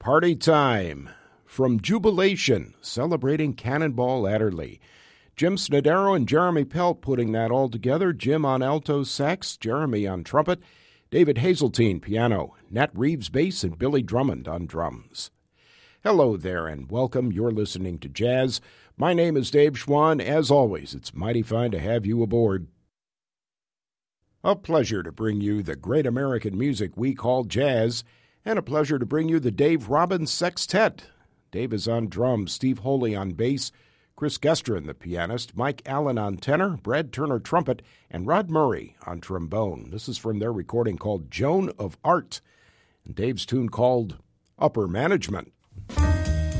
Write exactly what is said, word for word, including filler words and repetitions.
Party time from Jubilation, celebrating Cannonball Adderley. Jim Snodaro and Jeremy Pelt putting that all together. Jim on alto sax, Jeremy on trumpet, David Hazeltine piano, Nat Reeves bass, and Billy Drummond on drums. Hello there and welcome. You're listening to Jazz. My name is Dave Schwann. As always, it's mighty fine to have you aboard. A pleasure to bring you the great American music we call jazz, and a pleasure to bring you the Dave Robbins Sextet. Dave is on drums, Steve Holy on bass, Chris Gestrin, the pianist, Mike Allen on tenor, Brad Turner trumpet, and Rod Murray on trombone. This is from their recording called Joan of Art, and Dave's tune called Upper Management.